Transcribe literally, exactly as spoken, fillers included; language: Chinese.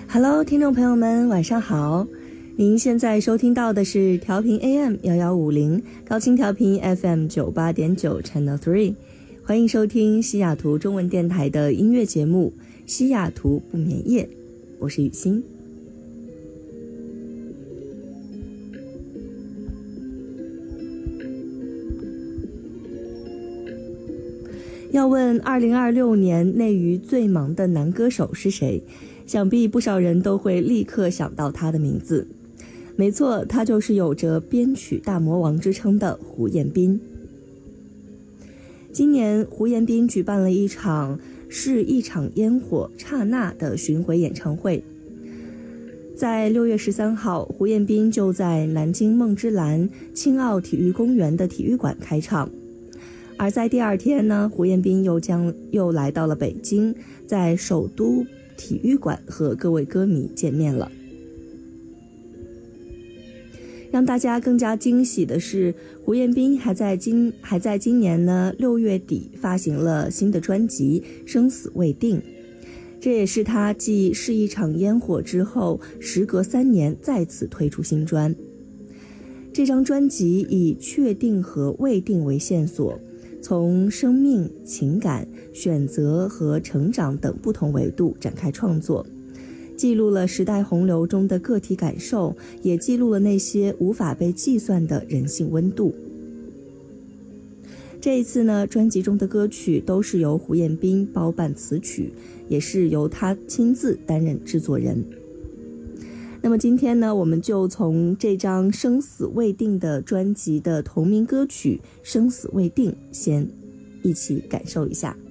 Hello， 听众朋友们，晚上好！您现在收听到的是调频 A M 一一五零，高清调频 F M 九八点九 Channel 三，欢迎收听西雅图中文电台的音乐节目《西雅图不眠夜》，我是雨欣。要问二零二六年内娱最忙的男歌手是谁，想必不少人都会立刻想到他的名字。没错，他就是有着编曲大魔王之称的胡彦斌。今年胡彦斌举办了一场是一场烟火刹那的巡回演唱会，在六月十三号，胡彦斌就在南京梦之蓝青奥体育公园的体育馆开唱。而在第二天呢，胡彦斌又将又来到了北京，在首都体育馆和各位歌迷见面了。让大家更加惊喜的是，胡彦斌还在今还在今年呢六月底发行了新的专辑《生死未定》，这也是他继是一场烟火之后，时隔三年再次推出新专。这张专辑以确定和未定为线索，从生命、情感、选择和成长等不同维度展开创作，记录了时代洪流中的个体感受，也记录了那些无法被计算的人性温度。这一次呢，专辑中的歌曲都是由胡彦斌包办词曲，也是由他亲自担任制作人。那么今天呢，我们就从这张生死未定的专辑的同名歌曲《生死未定》先一起感受一下。